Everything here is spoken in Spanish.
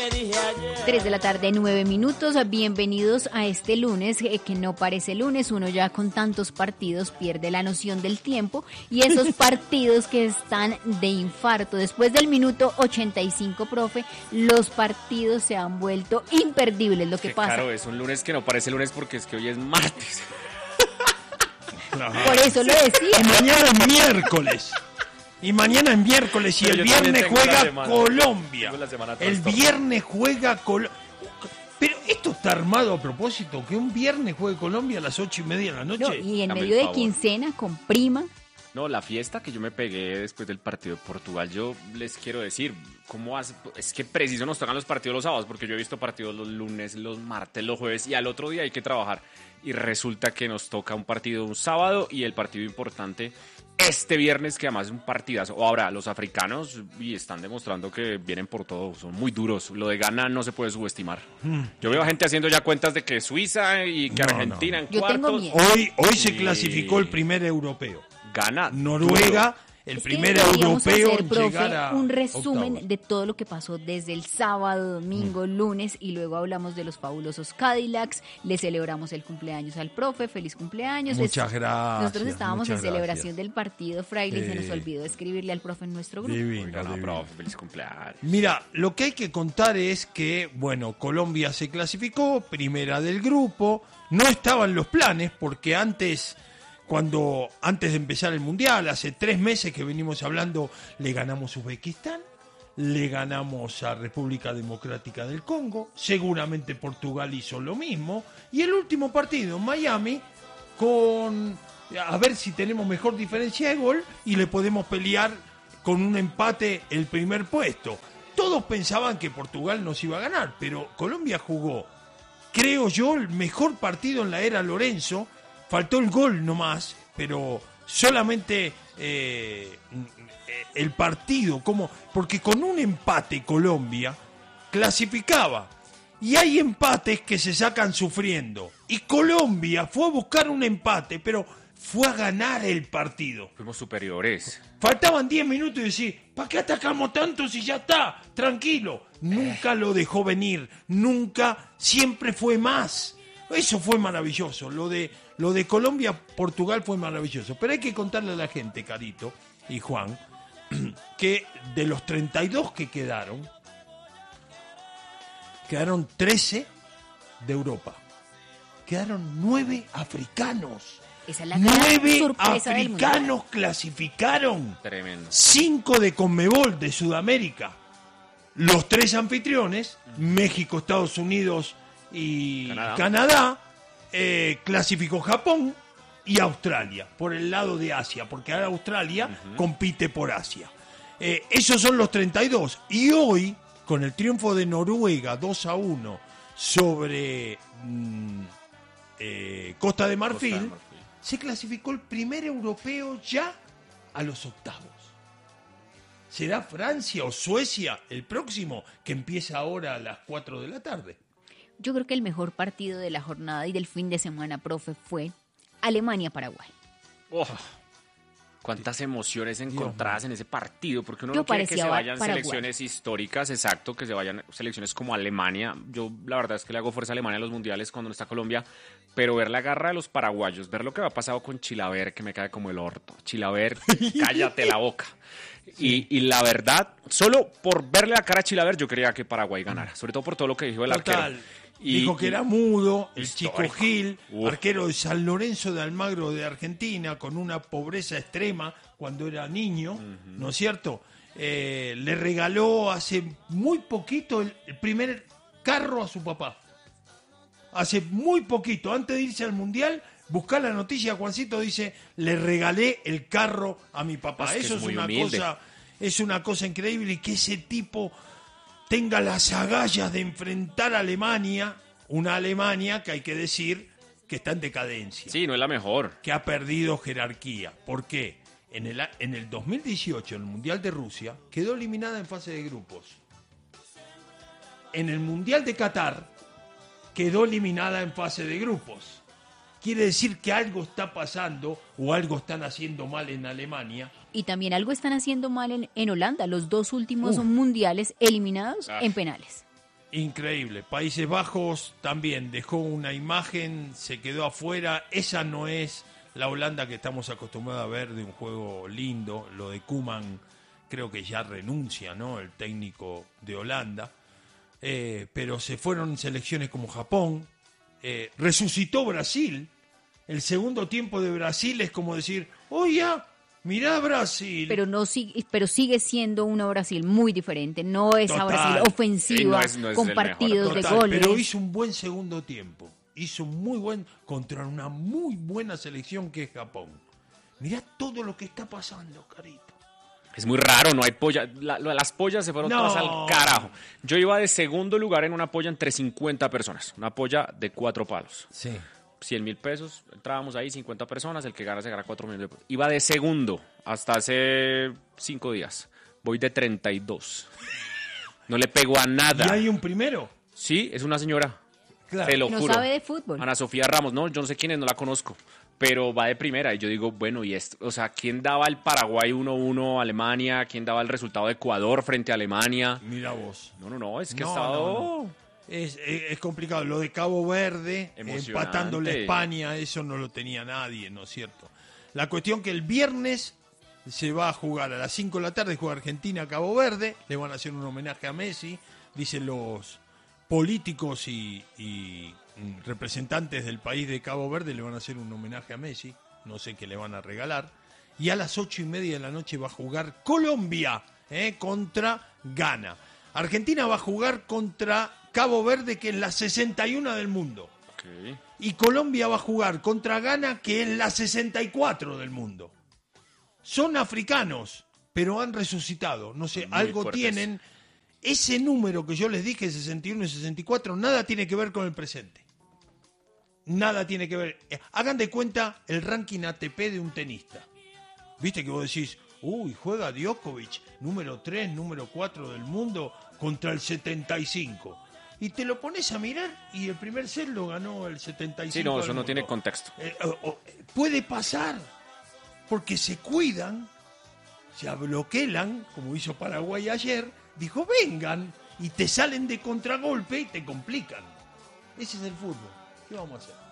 3 de la tarde, 9 minutos. Bienvenidos a este lunes que no parece lunes. Uno ya con tantos partidos pierde la noción del tiempo y esos partidos que están de infarto. Después del minuto 85, profe, los partidos se han vuelto imperdibles. Lo que pasa. Claro, es un lunes que no parece lunes porque es que hoy es martes. Por eso lo decía. Y mañana es miércoles. Y mañana es miércoles y el viernes juega Colombia. El viernes juega Colombia. Pero esto está armado a propósito, que un viernes juegue Colombia a las 8:30 de la noche. No, y en medio de quincena, con prima. No, la fiesta que yo me pegué después del partido de Portugal, yo les quiero decir, ¿cómo hace? Es que preciso nos tocan los partidos los sábados, porque yo he visto partidos los lunes, los martes, los jueves, y al otro día hay que trabajar. Y resulta que nos toca un partido un sábado y el partido importante este viernes, que además es un partidazo. Ahora, los africanos están demostrando que vienen por todo, son muy duros. Lo de Ghana no se puede subestimar. Yo veo a gente haciendo ya cuentas de que Suiza y que Argentina en cuartos. Hoy se clasificó el primer europeo. Gana Noruega, el primer europeo hacer, profe, llegar a un resumen octavos de todo lo que pasó desde el sábado, domingo, lunes, y luego hablamos de los fabulosos Cadillacs. Le celebramos el cumpleaños al profe, feliz cumpleaños. Muchas gracias. Nosotros estábamos en celebración gracias del partido, Fraile, y se nos olvidó escribirle al profe en nuestro grupo. Divino. Profe, feliz cumpleaños. Mira, lo que hay que contar es que, bueno, Colombia se clasificó, primera del grupo. No estaban los planes porque antes de empezar el Mundial, hace 3 meses que venimos hablando, le ganamos a Uzbekistán, le ganamos a República Democrática del Congo, seguramente Portugal hizo lo mismo, y el último partido en Miami, a ver si tenemos mejor diferencia de gol y le podemos pelear con un empate el primer puesto. Todos pensaban que Portugal nos iba a ganar, pero Colombia jugó, creo yo, el mejor partido en la era Lorenzo. Faltó el gol nomás, pero solamente el partido, porque con un empate Colombia clasificaba. Y hay empates que se sacan sufriendo. Y Colombia fue a buscar un empate, pero fue a ganar el partido. Fuimos superiores. Faltaban 10 minutos y decís, ¿para qué atacamos tanto si ya está? Tranquilo. Nunca lo dejó venir, siempre fue más. Eso fue maravilloso. Lo de Colombia-Portugal fue maravilloso. Pero hay que contarle a la gente, Carito y Juan, que de los 32 que quedaron 13 de Europa. Quedaron 9 africanos. Esa es la gran 9 sorpresa del mundial. africanos clasificaron. Tremendo. 5 de Conmebol de Sudamérica. Los 3 anfitriones, México, Estados Unidos y Canadá, clasificó Japón y Australia por el lado de Asia, porque ahora Australia compite por Asia. Esos son los 32. Y hoy, con el triunfo de Noruega 2-1 sobre Costa de Marfil, se clasificó el primer europeo ya a los octavos. ¿Será Francia o Suecia el próximo, que empieza ahora a las 4 de la tarde? Yo creo que el mejor partido de la jornada y del fin de semana, profe, fue Alemania-Paraguay. Oh, cuántas emociones encontradas en ese partido, porque uno no quiere que se vayan Paraguay. selecciones históricas, exacto, que se vayan selecciones como Alemania. Yo la verdad es que le hago fuerza a Alemania en los mundiales cuando no está Colombia, pero ver la garra de los paraguayos, ver lo que ha pasado con Chilaver, que me cae como el orto. Chilaver, cállate la boca. Sí. Y la verdad, solo por verle la cara a Chilaver, yo quería que Paraguay ganara, sobre todo por todo lo que dijo el arquero. Dijo que era mudo, el Chico Gil, arquero de San Lorenzo de Almagro de Argentina, con una pobreza extrema cuando era niño, ¿no es cierto? Le regaló hace muy poquito el primer carro a su papá. Hace muy poquito, antes de irse al Mundial, buscá la noticia, Juancito dice, le regalé el carro a mi papá. Eso es una cosa increíble, y que ese tipo tenga las agallas de enfrentar a Alemania, una Alemania que hay que decir que está en decadencia. Sí, no es la mejor. Que ha perdido jerarquía. ¿Por qué? En el 2018, en el Mundial de Rusia, quedó eliminada en fase de grupos. En el Mundial de Qatar, quedó eliminada en fase de grupos. Quiere decir que algo está pasando o algo están haciendo mal en Alemania. Y también algo están haciendo mal en Holanda, los 2 últimos mundiales eliminados en penales. Increíble. Países Bajos también dejó una imagen, se quedó afuera. Esa no es la Holanda que estamos acostumbrados a ver de un juego lindo. Lo de Koeman creo que ya renuncia, ¿no? El técnico de Holanda. Pero se fueron selecciones como Japón. Resucitó Brasil. El segundo tiempo de Brasil es como decir, oye, mirá Brasil. Pero sigue siendo una Brasil muy diferente. No es a Brasil ofensiva, no es con el partidos Total, de goles. pero hizo un buen segundo tiempo. Hizo un muy buen contra una muy buena selección que es Japón. Mirá todo lo que está pasando, Carito. Es muy raro, no hay polla. Las pollas se fueron todas al carajo. Yo iba de segundo lugar en una polla entre 50 personas. Una polla de 4 palos. Sí. 100.000 pesos, entrábamos ahí, 50 personas, el que gana se gana 4 millones de pesos. Iba de segundo hasta hace 5 días. Voy de 32. No le pego a nada. ¿Y hay un primero? Sí, es una señora. Claro. Te lo No juro. sabe de fútbol. Ana Sofía Ramos, no, yo no sé quién es, no la conozco. Pero va de primera y yo digo, bueno, y esto, o sea, ¿quién daba el Paraguay 1-1 a Alemania? ¿Quién daba el resultado de Ecuador frente a Alemania? Mira vos. No, es que No, ha estado... no. Es complicado. Lo de Cabo Verde, Emocionante. empatándole a España, eso no lo tenía nadie, ¿no es cierto? La cuestión que el viernes se va a jugar a las 5 de la tarde, juega Argentina a Cabo Verde, le van a hacer un homenaje a Messi, dicen los políticos y representantes del país de Cabo Verde le van a hacer un homenaje a Messi, no sé qué le van a regalar, y a las 8:30 de la noche va a jugar Colombia contra Ghana. Argentina va a jugar contra Cabo Verde, que es la 61 del mundo. Okay. Y Colombia va a jugar contra Ghana, que es la 64 del mundo. Son africanos, pero han resucitado. No sé, Muy algo fuertes. tienen. Ese número que yo les dije, 61 y 64, nada tiene que ver con el presente. Nada tiene que ver. Hagan de cuenta el ranking ATP de un tenista. Viste que vos decís, uy, juega Djokovic, número 3, número 4 del mundo, contra el 75. Y te lo pones a mirar y el primer set lo ganó el 75. Sí, no, del eso no mundo. tiene contexto. Puede pasar, porque se cuidan, se abloquelan, como hizo Paraguay ayer, dijo, vengan, y te salen de contragolpe y te complican. Ese es el fútbol. ¿Qué vamos a hacer?